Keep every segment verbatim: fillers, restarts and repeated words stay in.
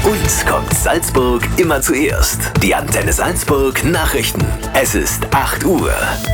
Uns kommt Salzburg immer zuerst. Die Antenne Salzburg Nachrichten. Es ist acht Uhr.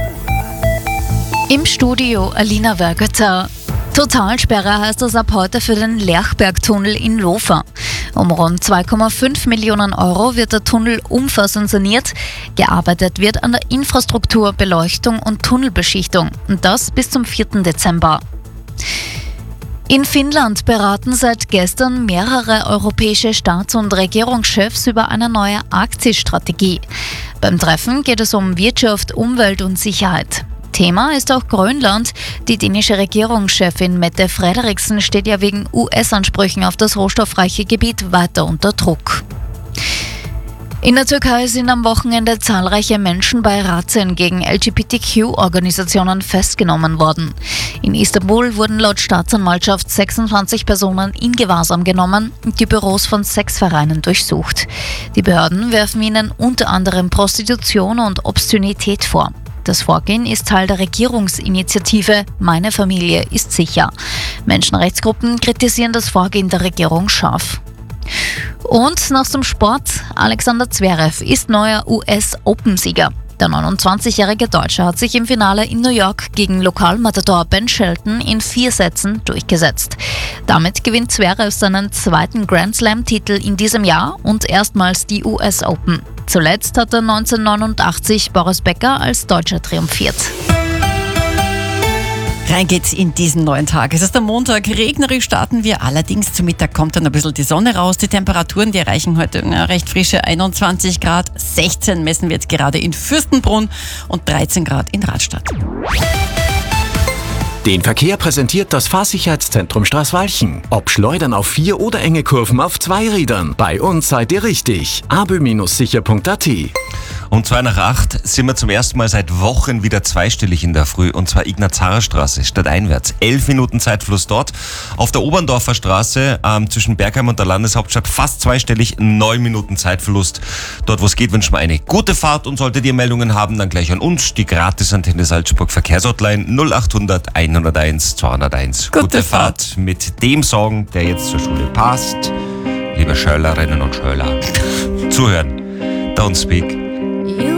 Im Studio Alina Wergeter. Totalsperre heißt es ab heute für den Lerchbergtunnel in Lofer. Um rund zwei Komma fünf Millionen Euro wird der Tunnel umfassend saniert. Gearbeitet wird an der Infrastruktur, Beleuchtung und Tunnelbeschichtung. Und das bis zum vierten Dezember. In Finnland beraten seit gestern mehrere europäische Staats- und Regierungschefs über eine neue Arktisstrategie. Beim Treffen geht es um Wirtschaft, Umwelt und Sicherheit. Thema ist auch Grönland. Die dänische Regierungschefin Mette Frederiksen steht ja wegen U S-Ansprüchen auf das rohstoffreiche Gebiet weiter unter Druck. In der Türkei sind am Wochenende zahlreiche Menschen bei Razzien gegen L G B T Q-Organisationen festgenommen worden. In Istanbul wurden laut Staatsanwaltschaft sechsundzwanzig Personen in Gewahrsam genommen und die Büros von Sexvereinen durchsucht. Die Behörden werfen ihnen unter anderem Prostitution und Obszönität vor. Das Vorgehen ist Teil der Regierungsinitiative Meine Familie ist sicher. Menschenrechtsgruppen kritisieren das Vorgehen der Regierung scharf. Und noch zum Sport. Alexander Zverev ist neuer U S-Open-Sieger. Der neunundzwanzigjährige Deutsche hat sich im Finale in New York gegen Lokalmatador Ben Shelton in vier Sätzen durchgesetzt. Damit gewinnt Zverev seinen zweiten Grand Slam-Titel in diesem Jahr und erstmals die U S Open. Zuletzt hatte neunzehnhundertneunundachtzig Boris Becker als Deutscher triumphiert. Rein geht's in diesen neuen Tag. Es ist am Montag, regnerisch starten wir, allerdings zum Mittag kommt dann ein bisschen die Sonne raus. Die Temperaturen, die erreichen heute eine recht frische einundzwanzig Grad, sechzehn messen wir jetzt gerade in Fürstenbrunn und dreizehn Grad in Radstadt. Den Verkehr präsentiert das Fahrsicherheitszentrum Straßwalchen. Ob Schleudern auf vier oder enge Kurven auf zwei Rädern. Bei uns seid ihr richtig. abö Bindestrich sicher Punkt at. Um zwei nach acht sind wir zum ersten Mal seit Wochen wieder zweistellig in der Früh, und zwar Ignaz-Harrer-Straße, stadteinwärts. Elf Minuten Zeitfluss dort. Auf der Oberndorfer Straße ähm, zwischen Bergheim und der Landeshauptstadt fast zweistellig, neun Minuten Zeitverlust. Dort, wo es geht, wünschen wir eine gute Fahrt, und solltet ihr Meldungen haben, dann gleich an uns, die Gratis-Antenne Salzburg Verkehrshotline null achthundert einhunderteins zweihunderteins. Gute, gute Fahrt. Fahrt mit dem Song, der jetzt zur Schule passt. Liebe Schölerinnen und Schöler, zuhören. Don't speak.